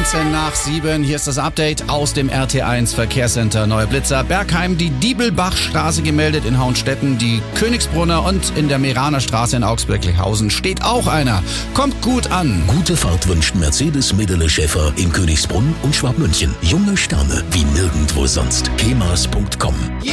19 nach 7. Hier ist das Update aus dem RT1 Verkehrscenter Neue Blitzer. Bergheim, die Diebelbachstraße gemeldet in Hauenstetten, die Königsbrunner und in der Meraner Straße in Augsburg-Lechhausen steht auch einer. Kommt gut an. Gute Fahrt wünscht Mercedes Medele Schäfer in Königsbrunn und Schwabmünchen. Junge Sterne wie nirgendwo sonst. kemas.com